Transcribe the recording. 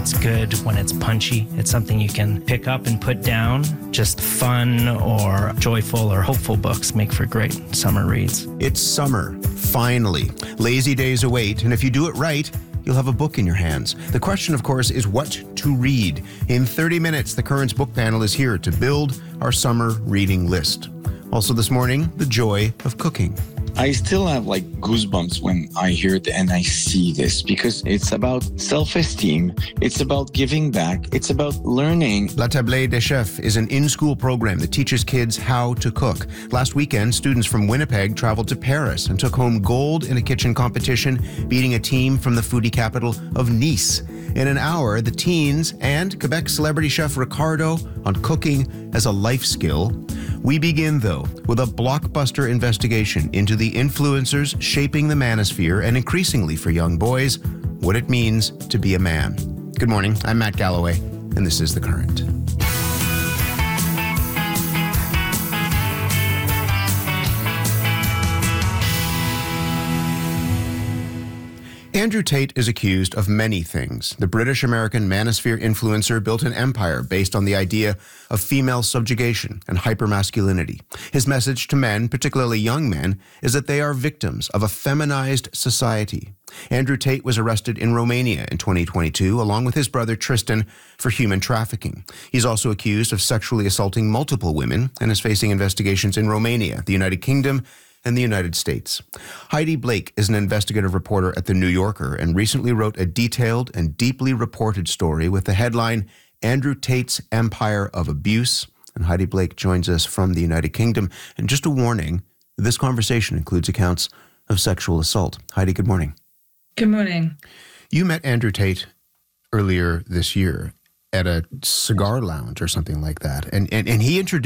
It's good when it's punchy. It's something you can pick up and put down. Just fun or joyful or hopeful books make for great summer reads. It's summer, finally. Lazy days await, and if you do it right, you'll have a book in your hands. The question, of course, is what to read. In 30 minutes, the Currents book panel is here to build our summer reading list. Also this morning, the joy of cooking. I still have goosebumps when I hear it and I see this because it's about self-esteem. It's about giving back. It's about learning. La Table des Chefs is an in-school program that teaches kids how to cook. Last weekend, students from Winnipeg traveled to Paris and took home gold in a kitchen competition, beating a team from the foodie capital of Nice. In an hour, the teens and Quebec celebrity chef Ricardo on cooking as a life skill. We begin, though, with a blockbuster investigation into the influencers shaping the manosphere and increasingly for young boys, what it means to be a man. Good morning, I'm Matt Galloway, and this is The Current. Andrew Tate is accused of many things. The British-American manosphere influencer built an empire based on the idea of female subjugation and hypermasculinity. His message to men, particularly young men, is that they are victims of a feminized society. Andrew Tate was arrested in Romania in 2022, along with his brother Tristan, for human trafficking. He's also accused of sexually assaulting multiple women and is facing investigations in Romania, the United Kingdom, and the United States. Heidi Blake is an investigative reporter at The New Yorker and recently wrote a detailed and deeply reported story with the headline, Andrew Tate's Empire of Abuse. And Heidi Blake joins us from the United Kingdom. And just a warning, this conversation includes accounts of sexual assault. Heidi, good morning. Good morning. You met Andrew Tate earlier this year at a cigar lounge or something like that. And he introduced